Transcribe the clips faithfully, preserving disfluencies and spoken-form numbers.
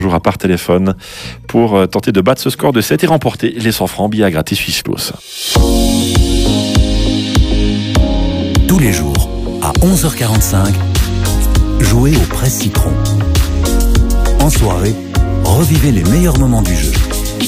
Jour à part téléphone pour euh, tenter de battre ce score de sept et remporter les cent francs billets à gratter Swisslos. Tous les jours, à onze heures quarante-cinq, jouez au Presse Citron. En soirée, revivez les meilleurs moments du jeu.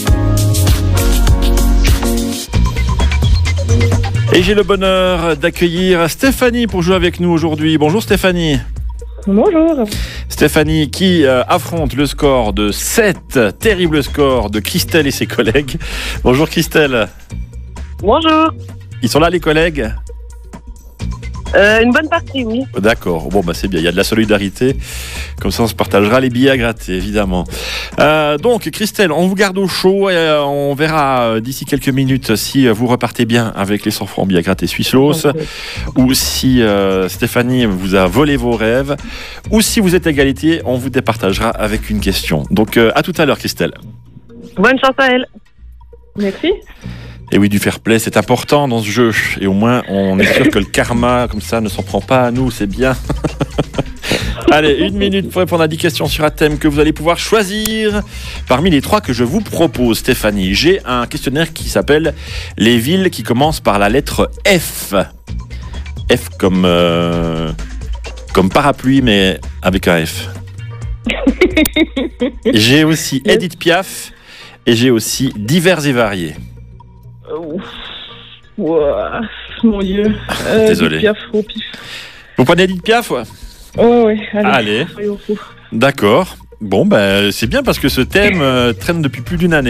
Et j'ai le bonheur d'accueillir Stéphanie pour jouer avec nous aujourd'hui. Bonjour Stéphanie. Bonjour. Stéphanie qui euh, affronte le score de sept, terrible score de Christelle et ses collègues. Bonjour Christelle. Bonjour. Ils sont là les collègues ? Euh, une bonne partie, oui. D'accord, bon bah c'est bien, il y a de la solidarité, comme ça on se partagera les billets à gratter, évidemment. Euh, donc Christelle, on vous garde au chaud et euh, on verra euh, d'ici quelques minutes si euh, vous repartez bien avec les cent francs billets à gratter Swisslos, okay. Ou si euh, Stéphanie vous a volé vos rêves, ou si vous êtes égalité, on vous départagera avec une question. Donc euh, à tout à l'heure Christelle. Bonne chance à elle. Merci. Et oui, du fair play, c'est important dans ce jeu. Et au moins, on est sûr que le karma, comme ça, ne s'en prend pas à nous, c'est bien. Allez, une minute pour répondre à dix questions sur un thème que vous allez pouvoir choisir parmi les trois que je vous propose, Stéphanie. J'ai un questionnaire qui s'appelle « Les villes qui commencent par la lettre F ». F comme, euh, comme parapluie, mais avec un F. J'ai aussi Edith Piaf et j'ai aussi divers et variés. Ouf. Ouah, mon Dieu. Euh, Désolé. Piaf, au pif. Vous prenez Edith Piaf, ouais? Oh, oui, allez. Allez. D'accord. Bon, ben, c'est bien parce que ce thème euh, traîne depuis plus d'une année.